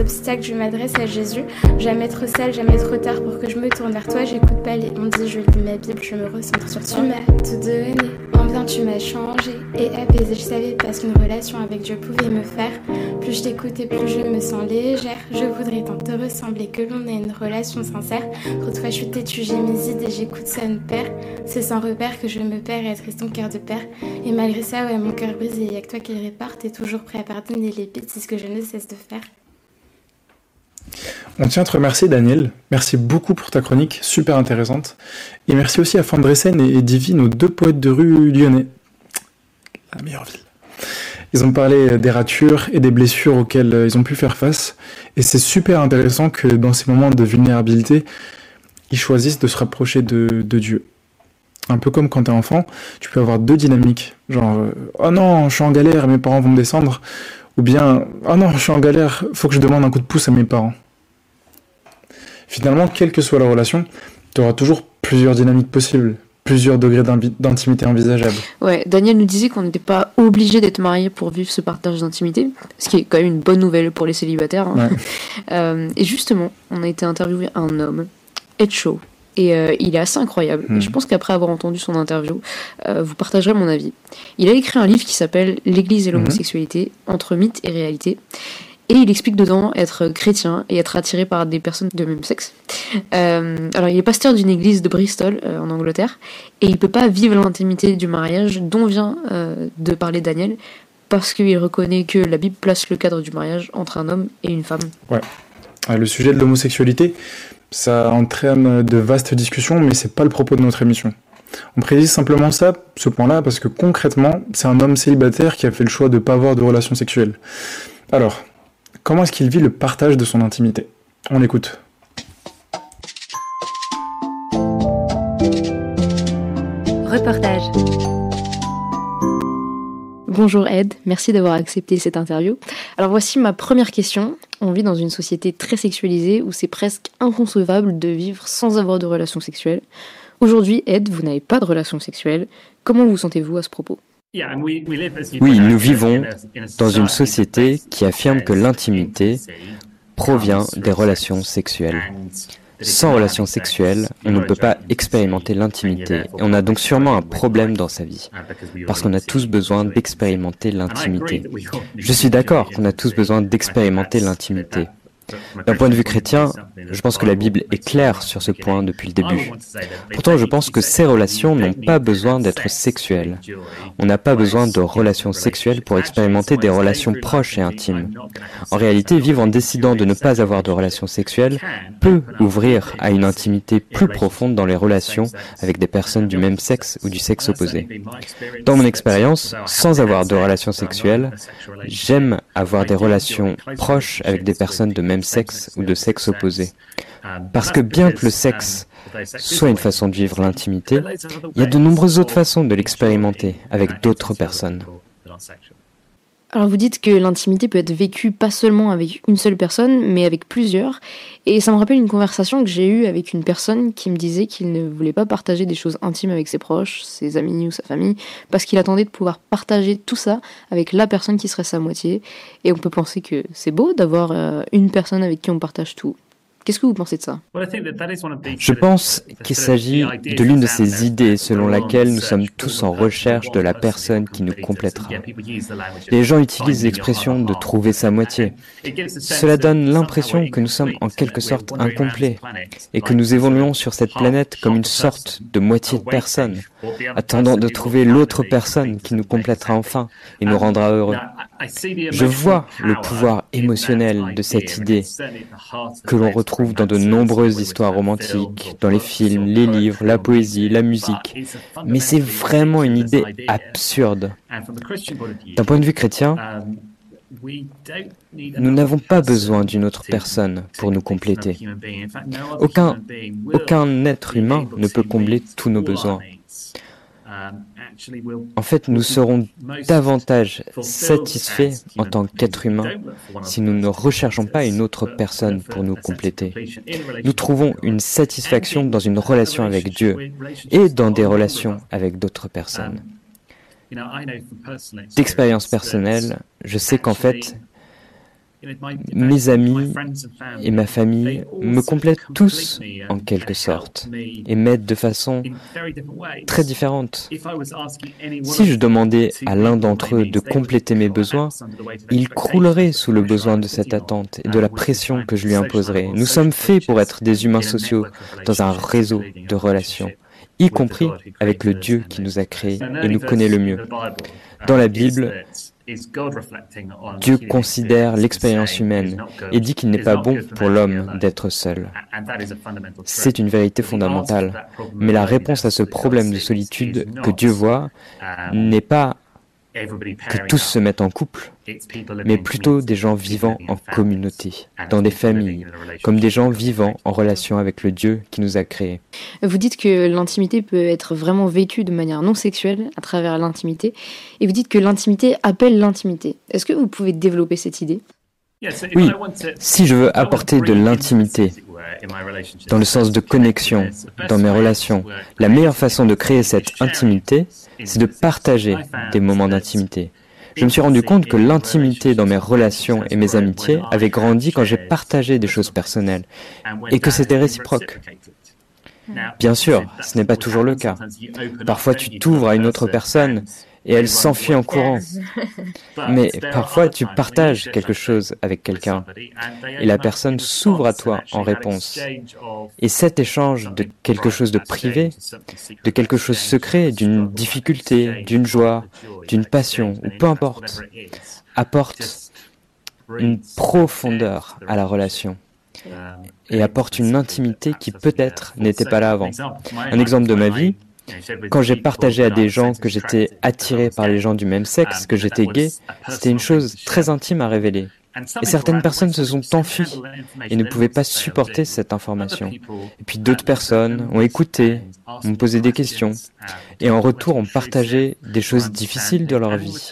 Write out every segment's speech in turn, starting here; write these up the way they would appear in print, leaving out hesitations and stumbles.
Obstacle, je m'adresse à Jésus. Jamais trop sale, jamais trop tard pour que je me tourne vers toi. J'écoute pas les on-dit, je lis ma Bible, je me recentre sur toi. Tu m'as tout donné, en bien tu m'as changé et apaisé. Je savais pas ce qu'une relation avec Dieu pouvait me faire. Plus je t'écoute et plus je me sens légère. Je voudrais tant te ressembler, que l'on ait une relation sincère. Trop de fois je suis têtue, j'ai mes idées, j'écoute ça me perd. C'est sans repère que je me perds et triste ton cœur de père. Et malgré ça, ouais, mon cœur brisé, y'a que toi qui le répare. T'es toujours prêt à pardonner les bêtises, c'est ce que je ne cesse de faire. On tient à te remercier, Daniel. Merci beaucoup pour ta chronique, super intéressante. Et merci aussi à Fandresen et Divi, nos 2 poètes de rue lyonnais. La meilleure ville. Ils ont parlé des ratures et des blessures auxquelles ils ont pu faire face. Et c'est super intéressant que dans ces moments de vulnérabilité, ils choisissent de se rapprocher de Dieu. Un peu comme quand t'es enfant, tu peux avoir 2 dynamiques. Genre, oh non, je suis en galère, mes parents vont me descendre. Ou bien, oh non, je suis en galère, faut que je demande un coup de pouce à mes parents. Finalement, quelle que soit la relation, tu auras toujours plusieurs dynamiques possibles, plusieurs degrés d'intimité envisageables. Ouais, Daniel nous disait qu'on n'était pas obligé d'être marié pour vivre ce partage d'intimité, ce qui est quand même une bonne nouvelle pour les célibataires. Hein. Ouais. Et justement, on a été interviewé un homme, Ed Shaw, et il est assez incroyable. Et je pense qu'après avoir entendu son interview, vous partagerez mon avis. Il a écrit un livre qui s'appelle L'Église et l'homosexualité, entre mythe et réalité. Et il explique dedans être chrétien et être attiré par des personnes de même sexe. Alors, il est pasteur d'une église de Bristol, en Angleterre, et il peut pas vivre l'intimité du mariage dont vient de parler Daniel, parce qu'il reconnaît que la Bible place le cadre du mariage entre un homme et une femme. Ouais. Le sujet de l'homosexualité, ça entraîne de vastes discussions, mais c'est pas le propos de notre émission. On précise simplement ce point-là, parce que concrètement, c'est un homme célibataire qui a fait le choix de pas avoir de relations sexuelles. Alors, comment est-ce qu'il vit le partage de son intimité ? On écoute. Reportage. Bonjour Ed, merci d'avoir accepté cette interview. Alors voici ma première question. On vit dans une société très sexualisée où c'est presque inconcevable de vivre sans avoir de relations sexuelles. Aujourd'hui, Ed, vous n'avez pas de relations sexuelles. Comment vous sentez-vous à ce propos ? Oui, nous vivons dans une société qui affirme que l'intimité provient des relations sexuelles. Sans relations sexuelles, on ne peut pas expérimenter l'intimité et on a donc sûrement un problème dans sa vie, parce qu'on a tous besoin d'expérimenter l'intimité. Je suis d'accord qu'on a tous besoin d'expérimenter l'intimité. D'un point de vue chrétien, je pense que la Bible est claire sur ce point depuis le début. Pourtant, je pense que ces relations n'ont pas besoin d'être sexuelles. On n'a pas besoin de relations sexuelles pour expérimenter des relations proches et intimes. En réalité, vivre en décidant de ne pas avoir de relations sexuelles peut ouvrir à une intimité plus profonde dans les relations avec des personnes du même sexe ou du sexe opposé. Dans mon expérience, sans avoir de relations sexuelles, j'aime avoir des relations proches avec des personnes de même sexe ou de sexe opposé. Parce que bien que le sexe soit une façon de vivre l'intimité, il y a de nombreuses autres façons de l'expérimenter avec d'autres personnes. Alors vous dites que l'intimité peut être vécue pas seulement avec une seule personne, mais avec plusieurs. Et ça me rappelle une conversation que j'ai eue avec une personne qui me disait qu'il ne voulait pas partager des choses intimes avec ses proches, ses amis ou sa famille, parce qu'il attendait de pouvoir partager tout ça avec la personne qui serait sa moitié. Et on peut penser que c'est beau d'avoir une personne avec qui on partage tout. Qu'est-ce que vous pensez de ça ? Je pense qu'il s'agit de l'une de ces idées selon laquelle nous sommes tous en recherche de la personne qui nous complétera. Les gens utilisent l'expression de trouver sa moitié. Cela donne l'impression que nous sommes en quelque sorte incomplets et que nous évoluons sur cette planète comme une sorte de moitié de personne, attendant de trouver l'autre personne qui nous complétera enfin et nous rendra heureux. Je vois le pouvoir émotionnel de cette idée que l'on retrouve dans de nombreuses histoires romantiques, dans les films, les livres, la poésie, la musique. Mais c'est vraiment une idée absurde. D'un point de vue chrétien, nous n'avons pas besoin d'une autre personne pour nous compléter. Aucun être humain ne peut combler tous nos besoins. En fait, nous serons davantage satisfaits en tant qu'être humain si nous ne recherchons pas une autre personne pour nous compléter. Nous trouvons une satisfaction dans une relation avec Dieu et dans des relations avec d'autres personnes. D'expérience personnelle, je sais qu'en fait, Mes amis et ma famille me complètent tous en quelque sorte et m'aident de façon très différente. Si je demandais à l'un d'entre eux de compléter mes besoins, il croulerait sous le besoin de cette attente et de la pression que je lui imposerais. Nous sommes faits pour être des humains sociaux dans un réseau de relations, y compris avec le Dieu qui nous a créés et nous connaît le mieux. Dans la Bible, Dieu considère l'expérience humaine et dit qu'il n'est pas bon pour l'homme d'être seul. C'est une vérité fondamentale, mais la réponse à ce problème de solitude que Dieu voit n'est pas que tous se mettent en couple, mais plutôt des gens vivant en communauté, dans des familles, comme des gens vivant en relation avec le Dieu qui nous a créés. Vous dites que l'intimité peut être vraiment vécue de manière non sexuelle à travers l'intimité, et vous dites que l'intimité appelle l'intimité. Est-ce que vous pouvez développer cette idée ? Oui, si je veux apporter de l'intimité, dans le sens de connexion, dans mes relations, la meilleure façon de créer cette intimité, c'est de partager des moments d'intimité. Je me suis rendu compte que l'intimité dans mes relations et mes amitiés avait grandi quand j'ai partagé des choses personnelles et que c'était réciproque. Bien sûr, ce n'est pas toujours le cas. Parfois, tu t'ouvres à une autre personne et elle s'enfuit en courant. Mais parfois, tu partages quelque chose avec quelqu'un et la personne s'ouvre à toi en réponse. Et cet échange de quelque chose de privé, de quelque chose de secret, d'une difficulté, d'une joie, d'une passion, ou peu importe, apporte une profondeur à la relation et apporte une intimité qui peut-être n'était pas là avant. Un exemple de ma vie, quand j'ai partagé à des gens que j'étais attiré par les gens du même sexe, que j'étais gay, c'était une chose très intime à révéler. Et certaines personnes se sont enfuies et ne pouvaient pas supporter cette information. Et puis d'autres personnes ont écouté, ont posé des questions, et en retour ont partagé des choses difficiles de leur vie,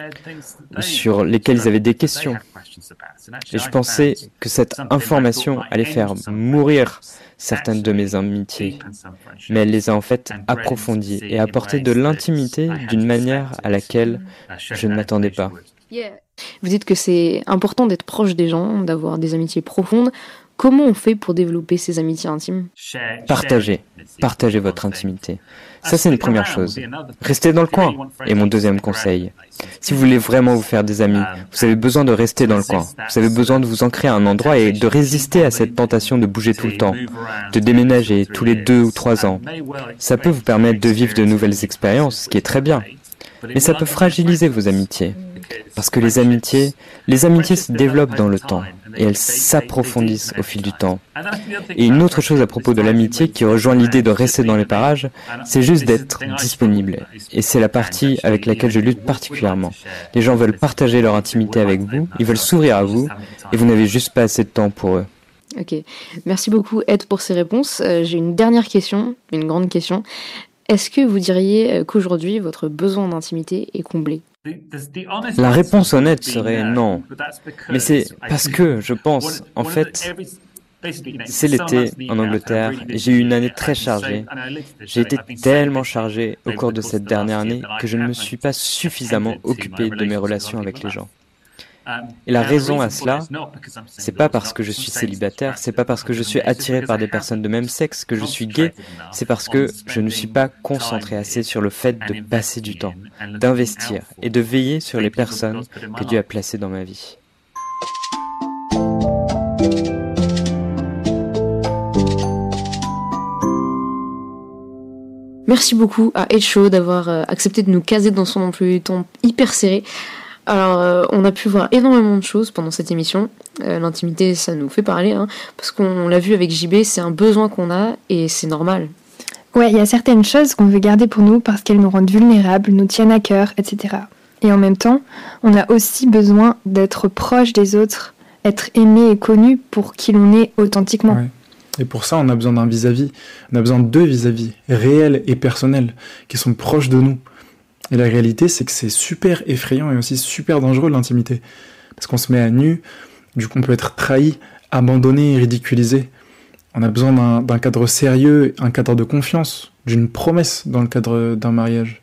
sur lesquelles ils avaient des questions. Et je pensais que cette information allait faire mourir certaines de mes amitiés, mais elle les a en fait approfondies et apporté de l'intimité d'une manière à laquelle je ne m'attendais pas. Vous dites que c'est important d'être proche des gens, d'avoir des amitiés profondes. Comment on fait pour développer ces amitiés intimes ? Partagez votre intimité. Ça, c'est une première chose. Restez dans le coin. Et mon deuxième conseil, si vous voulez vraiment vous faire des amis, vous avez besoin de rester dans le coin. Vous avez besoin de vous ancrer à un endroit et de résister à cette tentation de bouger tout le temps, de déménager tous les 2 ou 3 ans. Ça peut vous permettre de vivre de nouvelles expériences, ce qui est très bien. Mais ça peut fragiliser vos amitiés. Parce que les amitiés se développent dans le temps et elles s'approfondissent au fil du temps. Et une autre chose à propos de l'amitié qui rejoint l'idée de rester dans les parages, c'est juste d'être disponible. Et c'est la partie avec laquelle je lutte particulièrement. Les gens veulent partager leur intimité avec vous, ils veulent s'ouvrir à vous, et vous n'avez juste pas assez de temps pour eux. Ok, merci beaucoup Ed pour ces réponses. J'ai une dernière question, une grande question. Est-ce que vous diriez qu'aujourd'hui, votre besoin d'intimité est comblé ? La réponse honnête serait non. Mais c'est parce que, je pense, en fait, c'est l'été en Angleterre et j'ai eu une année très chargée. J'ai été tellement chargé au cours de cette dernière année que je ne me suis pas suffisamment occupé de mes relations avec les gens. Et la raison à cela, c'est pas parce que je suis célibataire, c'est pas parce que je suis attiré par des personnes de même sexe que je suis gay, c'est parce que je ne suis pas concentré assez sur le fait de passer du temps, d'investir et de veiller sur les personnes que Dieu a placées dans ma vie. Merci beaucoup à Ed Cho d'avoir accepté de nous caser dans son emploi du temps hyper serré. Alors, on a pu voir énormément de choses pendant cette émission. L'intimité, ça nous fait parler, parce qu'on l'a vu avec JB, c'est un besoin qu'on a et c'est normal. Ouais, il y a certaines choses qu'on veut garder pour nous parce qu'elles nous rendent vulnérables, nous tiennent à cœur, etc. Et en même temps, on a aussi besoin d'être proche des autres, être aimé et connu pour qui l'on est authentiquement. Ouais. Et pour ça, on a besoin d'un vis-à-vis. On a besoin de 2 vis-à-vis, réels et personnels, qui sont proches de nous. Et la réalité, c'est que c'est super effrayant et aussi super dangereux, l'intimité. Parce qu'on se met à nu, du coup on peut être trahi, abandonné et ridiculisé. On a besoin d'un cadre sérieux, un cadre de confiance, d'une promesse dans le cadre d'un mariage,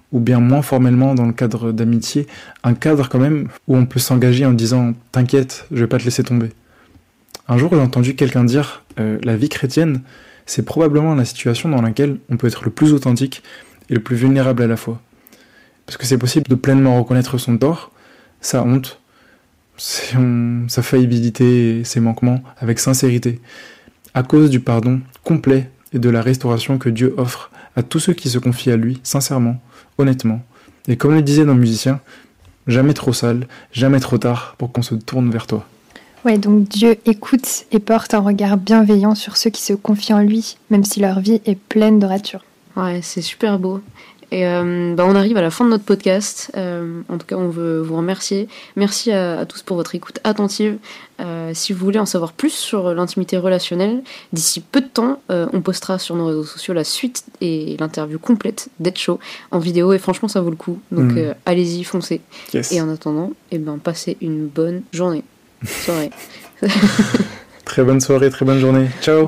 ou bien moins formellement dans le cadre d'amitié, un cadre quand même où on peut s'engager en disant « T'inquiète, je vais pas te laisser tomber ». Un jour, j'ai entendu quelqu'un dire la vie chrétienne, c'est probablement la situation dans laquelle on peut être le plus authentique et le plus vulnérable à la fois. Parce que c'est possible de pleinement reconnaître son tort, sa honte, sa faillibilité et ses manquements avec sincérité, à cause du pardon complet et de la restauration que Dieu offre à tous ceux qui se confient à lui sincèrement, honnêtement. Et comme le disait nos musiciens, jamais trop sale, jamais trop tard pour qu'on se tourne vers toi. Ouais, donc Dieu écoute et porte un regard bienveillant sur ceux qui se confient en lui, même si leur vie est pleine de ratures. Ouais, c'est super beau. Et on arrive à la fin de notre podcast. En tout cas, on veut vous remercier. Merci à tous pour votre écoute attentive. Si vous voulez en savoir plus sur l'intimité relationnelle, d'ici peu de temps, on postera sur nos réseaux sociaux la suite et l'interview complète d'Ed Show en vidéo. Et franchement, ça vaut le coup. Donc allez-y, foncez. Yes. Et en attendant, passez une bonne journée. Soirée. Très bonne soirée, très bonne journée. Ciao.